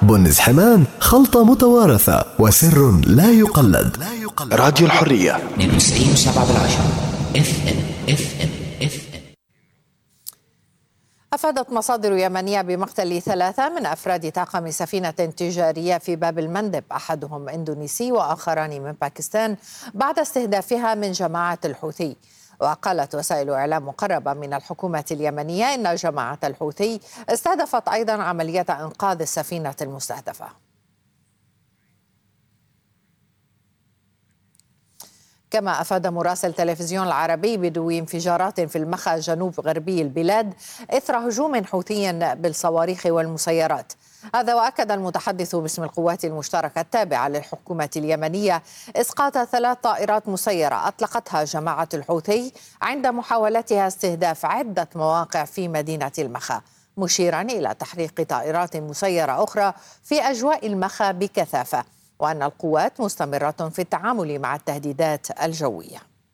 بنز حمان خلطة متوارثة وسر لا يقلد. راديو الحرية 92.7 FM. أفادت مصادر يمنية بمقتل 3 من أفراد طاقم سفينة تجارية في باب المندب، أحدهم إندونيسي وآخران من باكستان، بعد استهدافها من جماعة الحوثي. وقالت وسائل إعلام مقربة من الحكومة اليمنية إن جماعة الحوثي استهدفت أيضا عملية إنقاذ السفينة المستهدفة. كما أفاد مراسل تلفزيون العربي بدو انفجارات في المخا جنوب غربي البلاد إثر هجوم حوثي بالصواريخ والمسيرات. هذا وأكد المتحدث باسم القوات المشتركة التابعة للحكومة اليمنية إسقاط 3 طائرات مسيرة أطلقتها جماعة الحوثي عند محاولتها استهداف عدة مواقع في مدينة المخا، مشيرا إلى تحريق طائرات مسيرة أخرى في أجواء المخا بكثافة، وأن القوات مستمرة في التعامل مع التهديدات الجوية.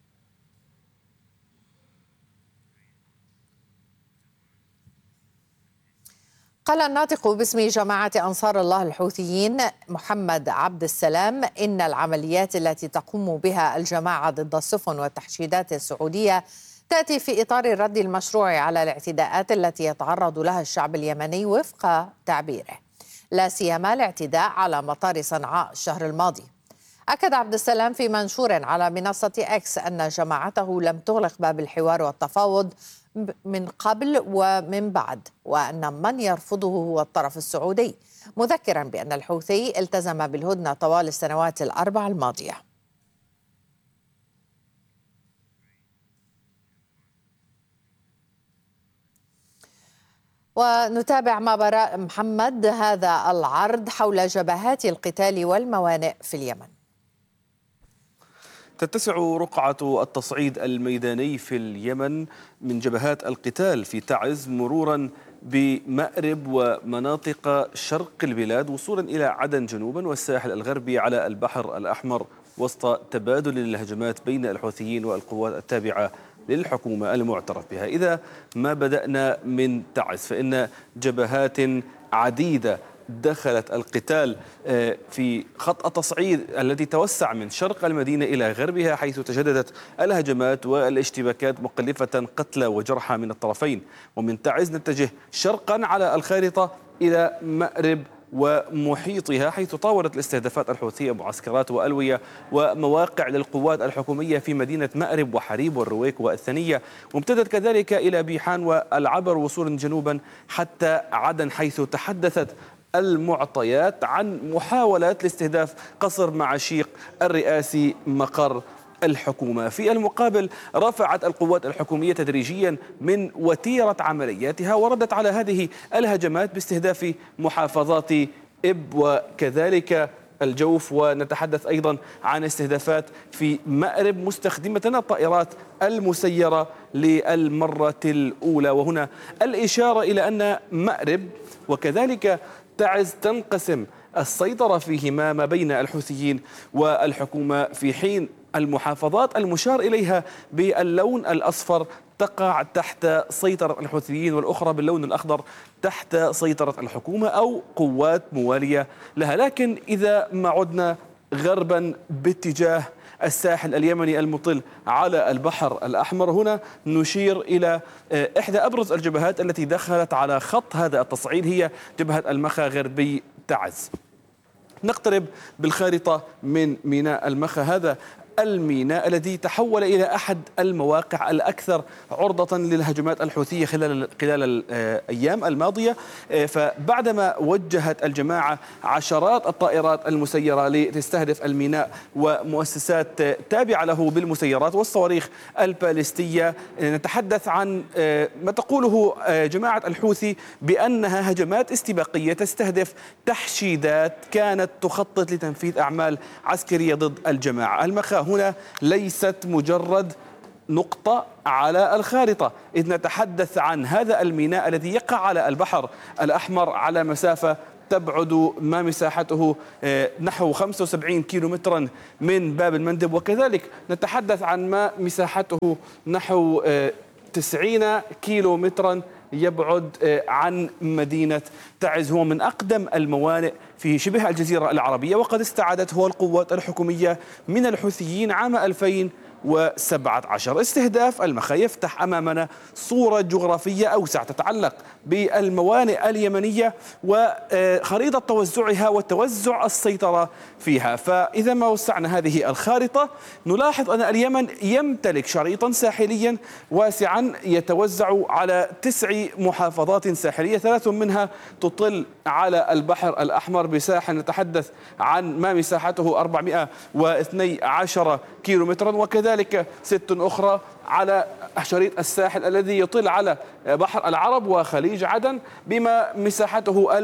قال الناطق باسم جماعة أنصار الله الحوثيين محمد عبد السلام إن العمليات التي تقوم بها الجماعة ضد السفن والتحشيدات السعودية تأتي في إطار الرد المشروع على الاعتداءات التي يتعرض لها الشعب اليمني وفق تعبيره، لا سيما الاعتداء على مطار صنعاء الشهر الماضي. أكد عبد السلام في منشور على منصة إكس أن جماعته لم تغلق باب الحوار والتفاوض من قبل ومن بعد، وأن من يرفضه هو الطرف السعودي، مذكرا بأن الحوثي التزم بالهدنة طوال السنوات ال4 الماضية. ونتابع مع براء محمد هذا العرض حول جبهات القتال والموانئ في اليمن. تتسع رقعة التصعيد الميداني في اليمن من جبهات القتال في تعز مرورا بمأرب ومناطق شرق البلاد وصولا إلى عدن جنوبا والساحل الغربي على البحر الأحمر، وسط تبادل الهجمات بين الحوثيين والقوات التابعة للحكومة المعترف بها. إذا ما بدأنا من تعز فإن جبهات عديدة دخلت القتال في خط التصعيد الذي توسع من شرق المدينة إلى غربها، حيث تجددت الهجمات والاشتباكات مكلفة قتلى وجرحى من الطرفين. ومن تعز نتجه شرقا على الخارطة إلى مأرب ومحيطها، حيث طاولت الاستهدافات الحوثية معسكرات وألوية ومواقع للقوات الحكومية في مدينة مأرب وحريب والرويك والثنية، وامتدت كذلك إلى بيحان والعبر وصولا جنوبا حتى عدن، حيث تحدثت المعطيات عن محاولات لاستهداف قصر معشيق الرئاسي مقر الحكومة. في المقابل رفعت القوات الحكومية تدريجيا من وتيرة عملياتها وردت على هذه الهجمات باستهداف محافظات إب وكذلك الجوف، ونتحدث أيضا عن استهدافات في مأرب مستخدمة الطائرات المسيرة للمرة الأولى. وهنا الإشارة إلى أن مأرب وكذلك تعز تنقسم السيطرة فيهما ما بين الحوثيين والحكومة، في حين المحافظات المشار إليها باللون الأصفر تقع تحت سيطرة الحوثيين والأخرى باللون الأخضر تحت سيطرة الحكومة أو قوات موالية لها. لكن إذا ما عدنا غربا باتجاه الساحل اليمني المطل على البحر الأحمر، هنا نشير إلى إحدى أبرز الجبهات التي دخلت على خط هذا التصعيد، هي جبهة المخا غربي تعز. نقترب بالخارطة من ميناء المخا، هذا الميناء الذي تحول إلى أحد المواقع الأكثر عرضة للهجمات الحوثية خلال الأيام الماضية. فبعدما وجهت الجماعة عشرات الطائرات المسيرة لتستهدف الميناء ومؤسسات تابعة له بالمسيرات والصواريخ البالستية، نتحدث عن ما تقوله جماعة الحوثي بأنها هجمات استباقية تستهدف تحشيدات كانت تخطط لتنفيذ أعمال عسكرية ضد الجماعة. المخا هنا ليست مجرد نقطة على الخارطة، إذ نتحدث عن هذا الميناء الذي يقع على البحر الأحمر على مسافة تبعد ما مساحته نحو 75 كيلومترا من باب المندب، وكذلك نتحدث عن ما مساحته نحو 90 كيلومترا يبعد عن مدينة تعز. هو من أقدم الموانئ في شبه الجزيرة العربية، وقد استعادته القوات الحكومية من الحوثيين عام 2017. استهداف المخا يفتح أمامنا صورة جغرافية أوسع تتعلق بالموانئ اليمنية وخريطة توزعها وتوزع السيطرة فيها. فإذا ما وسعنا هذه الخارطة نلاحظ أن اليمن يمتلك شريطا ساحليا واسعا يتوزع على 9 محافظات ساحلية، 3 منها تطل على البحر الأحمر بساحل نتحدث عن ما مساحته 412 كيلومترا، وكذلك 6 أخرى على شريط الساحل الذي يطل على بحر العرب وخليج عدن بما مساحته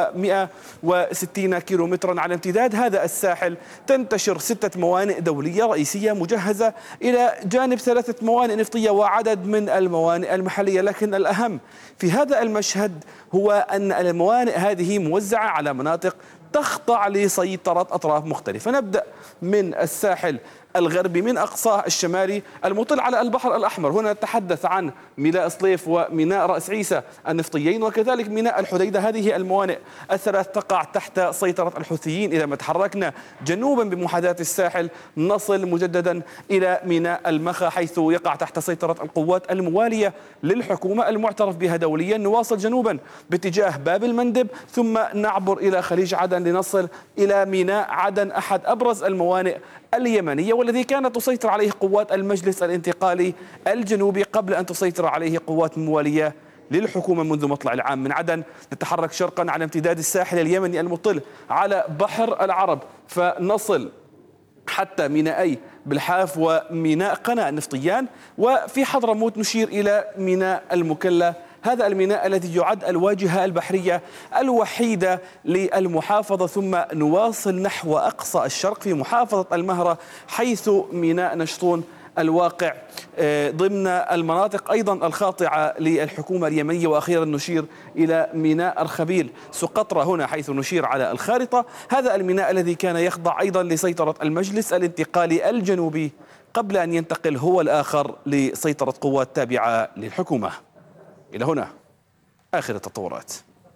1160 كيلومترا. على امتداد هذا الساحل تنتشر 6 موانئ دولية رئيسية مجهزة إلى جانب 3 موانئ نفطية وعدد من الموانئ المحلية. لكن الأهم في هذا المشهد هو أن الموانئ هذه موزعة على مناطق تخضع لسيطرة أطراف مختلفة. نبدأ من الساحل الغربي من أقصاه الشمالي المطل على البحر الأحمر. هنا نتحدث عن ميناء صليف وميناء رأس عيسى النفطيين، وكذلك ميناء الحديدة. هذه الموانئ ال3 تقع تحت سيطرة الحوثيين. إذا ما تحركنا جنوبا بمحاذاة الساحل نصل مجددا إلى ميناء المخا حيث يقع تحت سيطرة القوات الموالية للحكومة المعترف بها دوليا. نواصل جنوبا باتجاه باب المندب ثم نعبر إلى خليج عدن لنصل إلى ميناء عدن، أحد أبرز الموانئ اليمنية والذي كانت تسيطر عليه قوات المجلس الانتقالي الجنوبي قبل أن تسيطر عليه قوات موالية للحكومة منذ مطلع العام. من عدن نتحرك شرقا على امتداد الساحل اليمني المطل على بحر العرب فنصل حتى مينائي بالحاف وميناء قنا النفطيان، وفي حضرموت نشير إلى ميناء المكلا. هذا الميناء الذي يعد الواجهة البحرية الوحيدة للمحافظة. ثم نواصل نحو أقصى الشرق في محافظة المهرة حيث ميناء نشطون الواقع ضمن المناطق أيضا الخاضعة للحكومة اليمنية. وأخيرا نشير إلى ميناء أرخبيل سقطرى هنا حيث نشير على الخارطة. هذا الميناء الذي كان يخضع أيضا لسيطرة المجلس الانتقالي الجنوبي قبل أن ينتقل هو الآخر لسيطرة قوات تابعة للحكومة. إلى هنا آخر التطورات.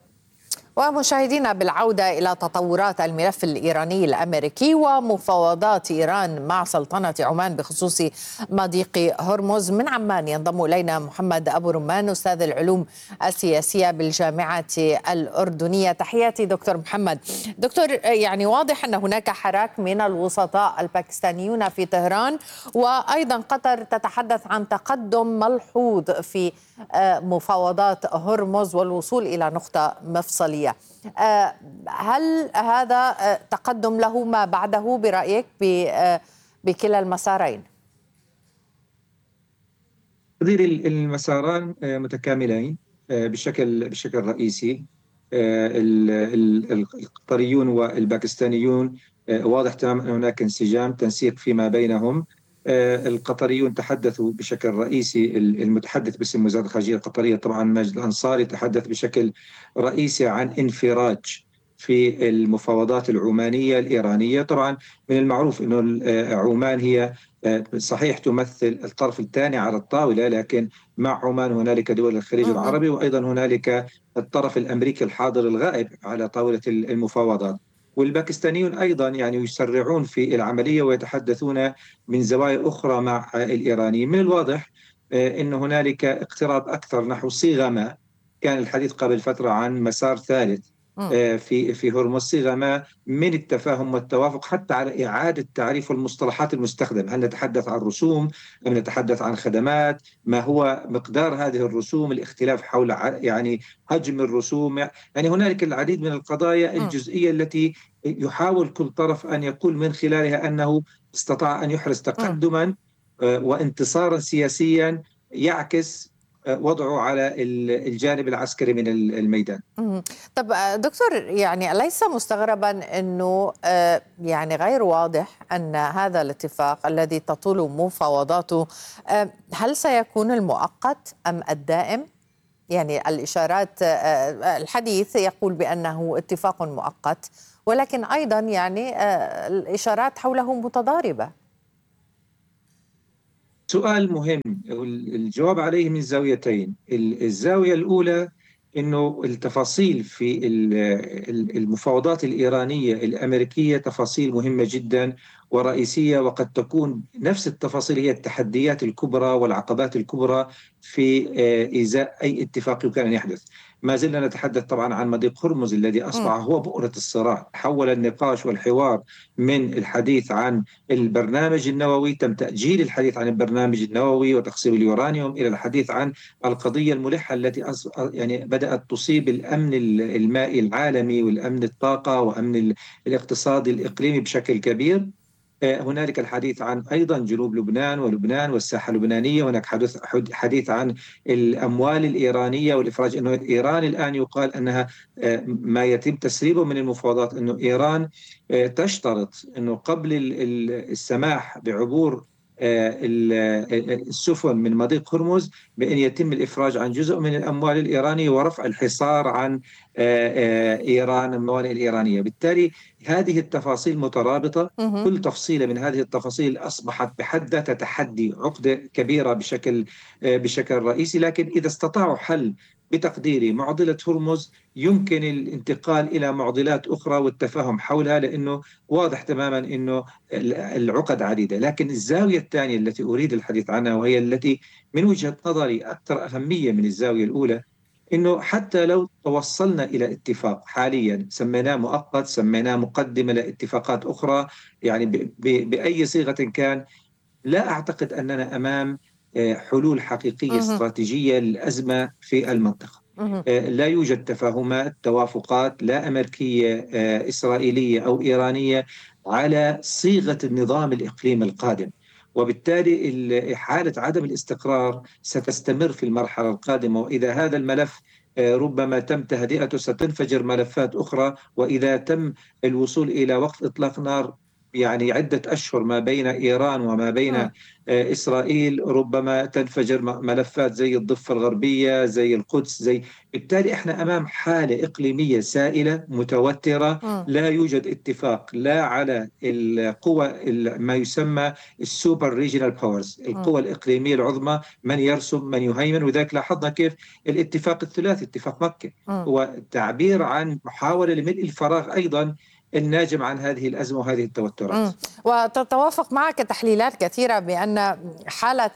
ومشاهدينا بالعودة إلى تطورات الملف الإيراني الأمريكي ومفاوضات إيران مع سلطنة عمان بخصوص مضيق هرمز، من عمان ينضم إلينا محمد أبو رمان أستاذ العلوم السياسية بالجامعة الأردنية. تحياتي دكتور محمد. دكتور، يعني واضح أن هناك حراك من الوسطاء الباكستانيون في طهران، وأيضا قطر تتحدث عن تقدم ملحوظ في مفاوضات هرمز والوصول إلى نقطة مفصلية. هل هذا تقدم له ما بعده برأيك بكلا المسارين؟ المساران متكاملين بشكل رئيسي. القطريون والباكستانيون واضح تماما أن هناك انسجام تنسيق فيما بينهم. القطريون تحدثوا بشكل رئيسي، المتحدث باسم وزارة الخارجية القطرية طبعا ماجد الأنصاري تحدث بشكل رئيسي عن انفراج في المفاوضات العمانية الإيرانية. طبعا من المعروف أن عمان هي صحيح تمثل الطرف الثاني على الطاولة، لكن مع عمان هنالك دول الخليج العربي، وأيضا هنالك الطرف الأمريكي الحاضر الغائب على طاولة المفاوضات. والباكستانيون أيضا يعني يسرعون في العملية ويتحدثون من زوايا أخرى مع الإيرانيين. من الواضح أن هنالك اقتراب أكثر نحو صيغة ما. كان الحديث قبل فترة عن مسار ثالث في هرمز، صيغة ما من التفاهم والتوافق حتى على إعادة تعريف المصطلحات المستخدمة. هل نتحدث عن رسوم أم نتحدث عن خدمات؟ ما هو مقدار هذه الرسوم؟ الاختلاف حول يعني حجم الرسوم. يعني هنالك العديد من القضايا الجزئية التي يحاول كل طرف أن يقول من خلالها أنه استطاع أن يحرز تقدما وانتصارا سياسيا يعكس وضعه على الجانب العسكري من الميدان. طب دكتور، يعني ليس مستغربا أنه يعني غير واضح أن هذا الاتفاق الذي تطول مفاوضاته هل سيكون المؤقت أم الدائم؟ يعني الإشارات الحديث يقول بأنه اتفاق مؤقت، ولكن أيضا يعني الإشارات حوله متضاربة. سؤال مهم، الجواب عليه من زاويتين. الزاوية الأولى أنه التفاصيل في المفاوضات الإيرانية الأمريكية تفاصيل مهمة جدا ورئيسية، وقد تكون نفس التفاصيل هي التحديات الكبرى والعقبات الكبرى في إزاء أي اتفاق يمكن أن يحدث. ما زلنا نتحدث طبعا عن مضيق هرمز الذي أصبح هو بؤرة الصراع. حول النقاش والحوار من الحديث عن البرنامج النووي، تم تأجيل الحديث عن البرنامج النووي وتخصيب اليورانيوم إلى الحديث عن القضية الملحة التي يعني بدأت تصيب الأمن المائي العالمي والأمن الطاقة وأمن الاقتصاد الإقليمي بشكل كبير. هنالك الحديث عن أيضا جنوب لبنان ولبنان والساحة اللبنانية. هناك حديث عن الأموال الإيرانية والإفراج، أنه إيران الآن يقال أنها ما يتم تسريبه من المفاوضات أنه إيران تشترط أنه قبل السماح بعبور السفن من مضيق هرمز بأن يتم الإفراج عن جزء من الأموال الإيرانية ورفع الحصار عن إيران الموانئ الإيرانية. بالتالي هذه التفاصيل مترابطة. كل تفصيلة من هذه التفاصيل أصبحت بحد ذاتها تحدي، عقدة كبيرة بشكل رئيسي. لكن إذا استطاعوا حل بتقديري معضلة هرمز، يمكن الانتقال إلى معضلات أخرى والتفاهم حولها، لأنه واضح تماما أنه العقد عديدة. لكن الزاوية الثانية التي أريد الحديث عنها، وهي التي من وجهة نظري أكثر أهمية من الزاوية الأولى، إنه حتى لو توصلنا إلى اتفاق حاليا سميناه مؤقت، سميناه مقدمة لاتفاقات أخرى، يعني بأي صيغة كان، لا أعتقد أننا أمام حلول حقيقية استراتيجية للأزمة في المنطقة. لا يوجد تفاهمات، توافقات، لا أمريكية إسرائيلية أو إيرانية على صيغة النظام الإقليمي القادم. وبالتالي حالة عدم الاستقرار ستستمر في المرحلة القادمة. وإذا هذا الملف ربما تم تهدئته ستنفجر ملفات أخرى. وإذا تم الوصول إلى وقت إطلاق نار يعني عدة أشهر ما بين إيران وما بين إسرائيل، ربما تنفجر ملفات زي الضفة الغربية، زي القدس، بالتالي إحنا أمام حالة إقليمية سائلة متوترة. لا يوجد اتفاق لا على القوى ما يسمى السوبر ريجيونال باورز، القوى الإقليمية العظمى، من يرسم من يهيمن. وذلك لاحظنا كيف الاتفاق الثلاثي، اتفاق مكة، هو تعبير عن محاولة لملء الفراغ أيضا الناجم عن هذه الأزمة وهذه التوترات. وتتوافق معك تحليلات كثيرة بأن حالة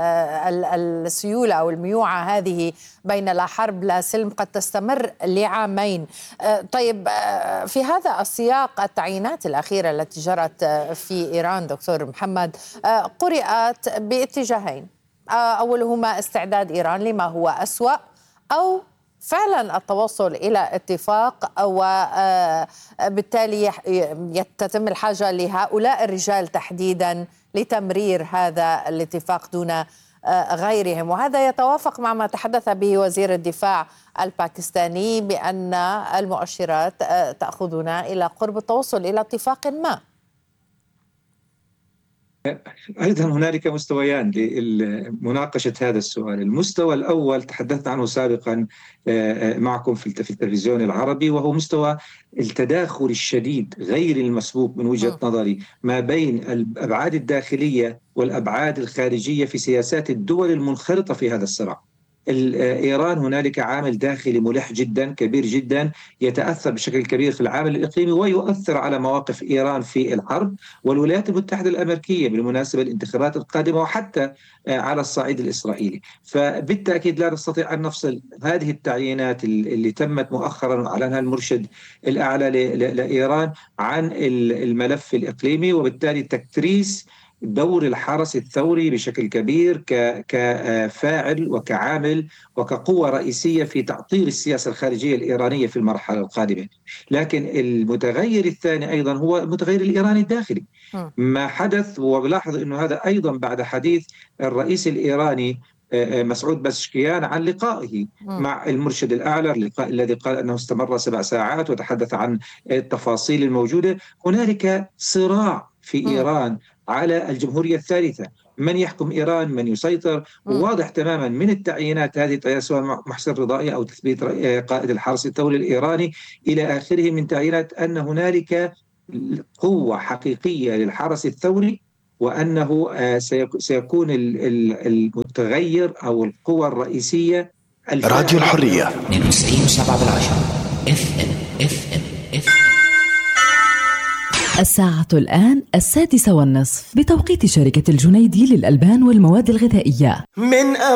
السيولة أو الميوعة هذه بين لا حرب لا سلم قد تستمر لعامين. طيب، في هذا السياق التعيينات الأخيرة التي جرت في إيران دكتور محمد قرأت باتجاهين، أولهما استعداد إيران لما هو أسوأ، أو فعلا التوصل إلى اتفاق، وبالتالي تتم الحاجة لهؤلاء الرجال تحديدا لتمرير هذا الاتفاق دون غيرهم. وهذا يتوافق مع ما تحدث به وزير الدفاع الباكستاني بأن المؤشرات تأخذنا إلى قرب التوصل إلى اتفاق ما. أيضا هنالك مستويان لمناقشة هذا السؤال. المستوى الأول تحدثت عنه سابقا معكم في التلفزيون العربي، وهو مستوى التداخل الشديد غير المسبوق من وجهة نظري ما بين الأبعاد الداخلية والأبعاد الخارجية في سياسات الدول المنخرطة في هذا الصراع. إيران هنالك عامل داخلي ملح جدا كبير جدا يتأثر بشكل كبير في العامل الإقليمي ويؤثر على مواقف إيران في الحرب، والولايات المتحدة الأمريكية بالمناسبة الانتخابات القادمة، وحتى على الصعيد الإسرائيلي. فبالتأكيد لا نستطيع أن نفصل هذه التعيينات اللي تمت مؤخرا وأعلنها المرشد الأعلى لإيران عن الملف الإقليمي، وبالتالي تكريس دور الحرس الثوري بشكل كبير كفاعل وكعامل وكقوة رئيسية في تعطيل السياسة الخارجية الإيرانية في المرحلة القادمة. لكن المتغير الثاني أيضا هو المتغير الإيراني الداخلي. ما حدث، وبلاحظ أنه هذا أيضا بعد حديث الرئيس الإيراني مسعود بزشكيان عن لقائه مع المرشد الأعلى، اللقاء الذي قال أنه استمر 7 ساعات وتحدث عن التفاصيل الموجودة. هنالك صراع في إيران على الجمهورية الثالثة، من يحكم إيران، من يسيطر. وواضح تماما من التعيينات هذه، سواء محسن رضائي أو تثبيت قائد الحرس الثوري الإيراني إلى آخره من تعيينات، أن هنالك قوة حقيقية للحرس الثوري وأنه سيكون المتغير أو القوى الرئيسية راديو الحرية 92.7 FM. الساعة الآن 6:30 بتوقيت شركة الجنيدي للألبان والمواد الغذائية. من